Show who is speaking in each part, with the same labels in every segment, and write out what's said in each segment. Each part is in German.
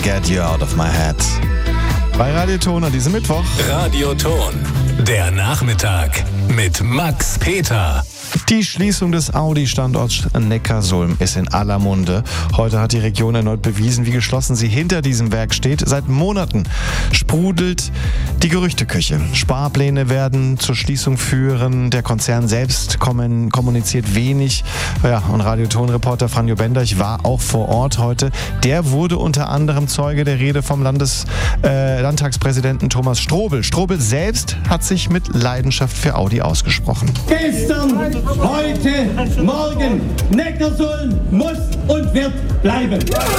Speaker 1: Can't Get You Out of My Head. Bei Radio Ton an diesem Mittwoch.
Speaker 2: Radio Ton, der Nachmittag mit Max Peter.
Speaker 1: Die Schließung des Audi-Standorts Neckarsulm ist in aller Munde. Heute hat die Region erneut bewiesen, wie geschlossen sie hinter diesem Werk steht. Seit Monaten sprudelt die Gerüchteküche. Sparpläne werden zur Schließung führen. Der Konzern selbst kommuniziert wenig. Ja, und Radio-Ton-Reporter Franjo Benderch war auch vor Ort heute. Der wurde unter anderem Zeuge der Rede vom Landtagspräsidenten Thomas Strobel. Strobel selbst hat sich mit Leidenschaft für Audi ausgesprochen.
Speaker 3: Gestern, heute, morgen, Neckarsulm muss und wird bleiben.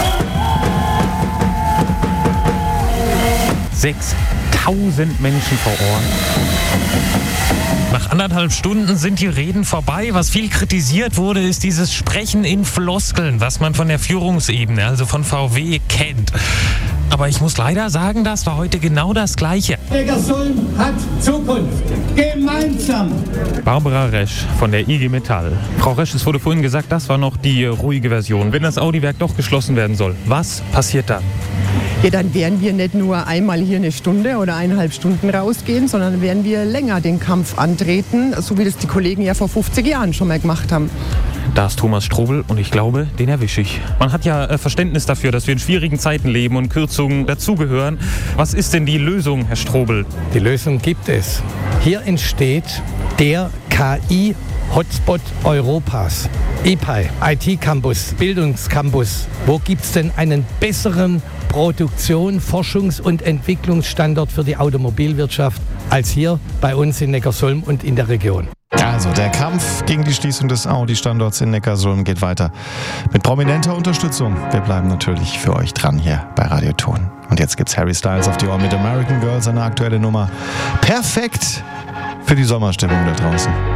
Speaker 4: 6.000 Menschen vor Ort. Nach 1,5 Stunden sind die Reden vorbei. Was viel kritisiert wurde, ist dieses Sprechen in Floskeln, was man von der Führungsebene, also von VW, kennt. Aber ich muss leider sagen, das war heute genau das Gleiche.
Speaker 3: Neckarsulm hat Zukunft. Gemeinsam.
Speaker 4: Barbara Resch von der IG Metall. Frau Resch, es wurde vorhin gesagt, das war noch die ruhige Version. Wenn das Audi-Werk doch geschlossen werden soll, was passiert dann?
Speaker 5: Ja, dann werden wir nicht nur einmal hier eine Stunde oder 1,5 Stunden rausgehen, sondern werden wir länger den Kampf antreten, so wie das die Kollegen ja vor 50 Jahren schon mal gemacht haben.
Speaker 4: Da ist Thomas Strobel und ich glaube, den erwische ich. Man hat ja Verständnis dafür, dass wir in schwierigen Zeiten leben und Kürzungen dazugehören. Was ist denn die Lösung, Herr Strobel?
Speaker 6: Die Lösung gibt es. Hier entsteht der KI-Hotspot Europas. EPI, IT-Campus, Bildungscampus. Wo gibt es denn einen besseren Produktion-, Forschungs- und Entwicklungsstandort für die Automobilwirtschaft als hier bei uns in Neckarsulm und in der Region?
Speaker 1: Also der Kampf gegen die Schließung des Audi-Standorts in Neckarsulm geht weiter. Mit prominenter Unterstützung. Wir bleiben natürlich für euch dran hier bei Radio Ton. Und jetzt gibt's Harry Styles auf die Ohren mit American Girl, seine aktuelle Nummer. Perfekt für die Sommerstimmung da draußen.